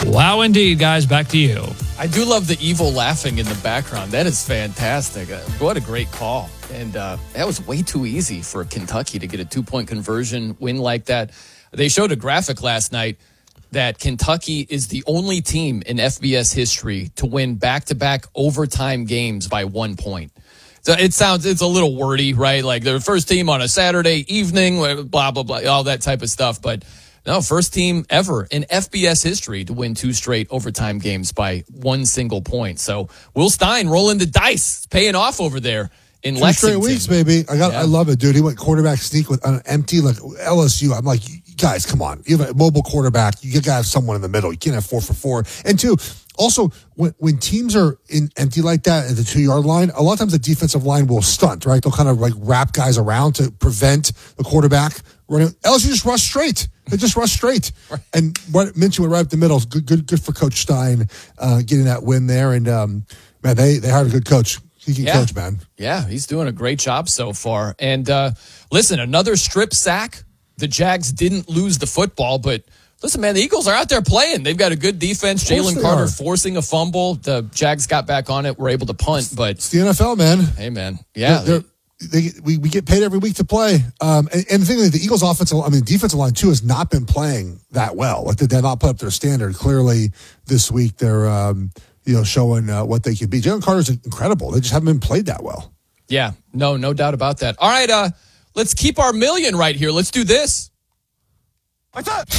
Wow, indeed, guys. Back to you. I do love the evil laughing in the background. That is fantastic. What a great call. And that was way too easy for Kentucky to get a 2-point conversion win like that. They showed a graphic last night that Kentucky is the only team in FBS history to win back-to-back overtime games by 1 point. So it's a little wordy, right? Like they're the first team on a Saturday evening, blah, blah, blah, all that type of stuff. But no, first team ever in FBS history to win 2 straight overtime games by 1 single point. So Will Stein rolling the dice. It's paying off over there in 2 Lexington. straight weeks, baby. I love it, dude. He went quarterback sneak with an empty, like LSU. I'm like, guys, come on. You have a mobile quarterback. You got to have someone in the middle. You can't have 4 for 4. And 2, also, when teams are in empty like that at the 2-yard line, a lot of times the defensive line will stunt, right? They'll kind of like wrap guys around to prevent the quarterback running. LSU just rush straight. They just rush straight. Right. And what Minshew went right up the middle. Good for Coach Stein getting that win there. And, man, they hired a good coach. He can coach, man. Yeah, he's doing a great job so far. And listen, another strip sack. The Jags didn't lose the football, but listen, man, the Eagles are out there playing. They've got a good defense. Jalen Carter forcing a fumble. The Jags got back on it. Were able to punt, but it's the NFL, man. Hey, man. Yeah. We get paid every week to play. And the thing is, the Eagles' defensive line, too, has not been playing that well. Like, they have not put up their standard. Clearly, this week, they're, showing what they can be. Jalen Carter's incredible. They just haven't been played that well. Yeah. No doubt about that. All right, let's keep our million right here. Let's do this. What's up?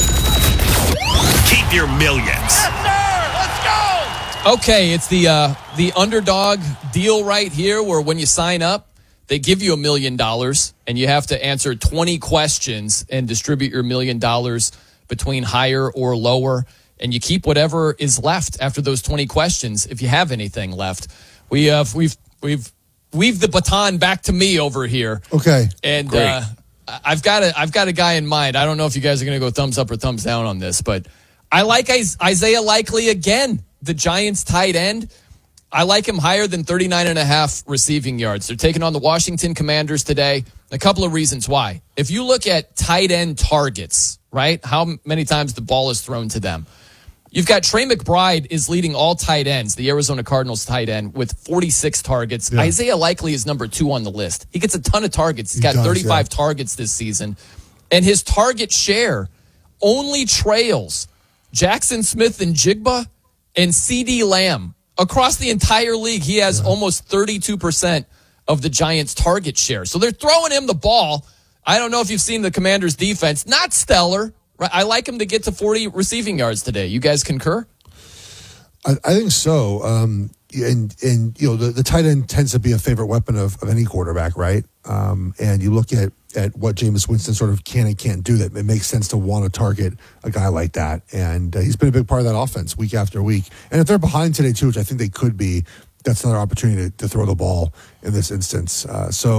Keep your millions. Yes, sir. Let's go. Okay, it's the underdog deal right here where when you sign up, they give you $1 million and you have to answer 20 questions and distribute your $1 million between higher or lower. And you keep whatever is left after those 20 questions if you have anything left. We've the baton back to me over here. Okay. And I've got a guy in mind. I don't know if you guys are going to go thumbs up or thumbs down on this, but I like Isaiah Likely again, the Giants tight end. I like him higher than 39.5 receiving yards. They're taking on the Washington Commanders today. A couple of reasons why. If you look at tight end targets, right, how many times the ball is thrown to them. You've got Trey McBride is leading all tight ends, the Arizona Cardinals tight end, with 46 targets. Yeah. Isaiah Likely is number 2 on the list. He gets a ton of targets. He's got 35 targets this season. And his target share only trails Jackson Smith and Jigba and CeeDee Lamb. Across the entire league, he has almost 32% of the Giants' target share. So they're throwing him the ball. I don't know if you've seen the Commanders' defense. Not stellar. I like him to get to 40 receiving yards today. You guys concur? I think so. And the tight end tends to be a favorite weapon of any quarterback, right? And you look at what Jameis Winston sort of can and can't do, that it makes sense to want to target a guy like that. And he's been a big part of that offense week after week. And if they're behind today, too, which I think they could be, that's another opportunity to throw the ball in this instance.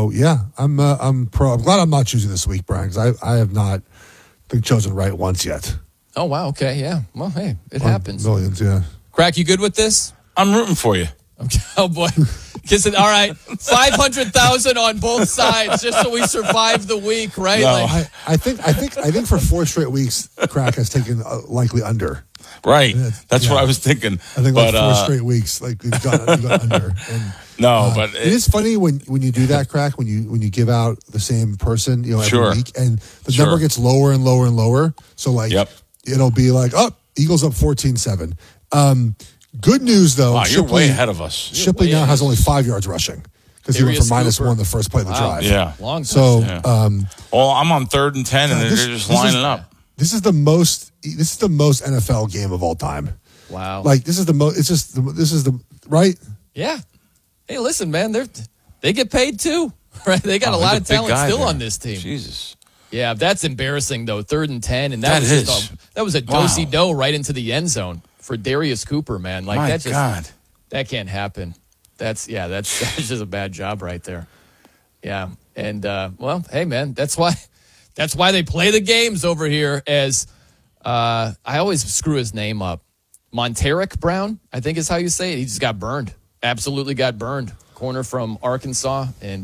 I'm pro. I'm glad I'm not choosing this week, Brian, because I have not chosen right once yet. Oh, wow. Okay, yeah. Well, hey, it happens. Millions, yeah. Crack, you good with this? I'm rooting for you. Okay. Oh, boy. Kissing. All right. 500,000 on both sides just so we survive the week, right? No. I think for 4 straight weeks, Crack has taken likely under. Right. That's what I was thinking. I think 4 straight weeks, like we've gone under. And, but it is funny when you do that, Crack, when you give out the same person, every week, and the number gets lower and lower and lower. So it'll be like, Eagles up 14-7. Good news though. Wow, you're way ahead of us. Shipley now has only 5 yards rushing because he went for -1 the first play of the drive. Yeah. Long time. So, well, I'm on 3rd and 10, and they're just lining up. This is the most NFL game of all time. Wow. Like this is the most. This is the right. Yeah. Hey, listen, man. They get paid too, right? They got a lot of talent still on this team. Jesus. Yeah, that's embarrassing though. 3rd and 10, and that was a do-si-do right into the end zone for Darius Cooper, man. Like that can't happen. That's just a bad job right there. Yeah, and hey, man, that's why they play the games over here. As I always screw his name up, Monteric Brown, I think is how you say it. He just got burned. Absolutely got burned. Corner from Arkansas, and